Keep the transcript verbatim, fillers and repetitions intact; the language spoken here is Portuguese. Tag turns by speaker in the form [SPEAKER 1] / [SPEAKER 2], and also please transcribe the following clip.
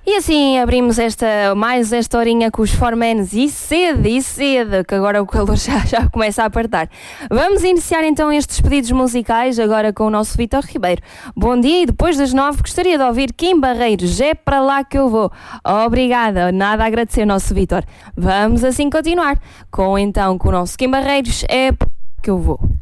[SPEAKER 1] E assim abrimos esta, mais esta horinha com os Formanes e cedo, e cedo, que agora o calor já, já começa a apertar. Vamos iniciar então estes pedidos musicais agora com o nosso Vítor Ribeiro. Bom dia e depois das nove gostaria de ouvir Kim Barreiros, é para lá que eu vou. Obrigada, nada a agradecer, nosso Vítor. Vamos assim continuar com então com o nosso Kim Barreiros, é para lá que eu vou.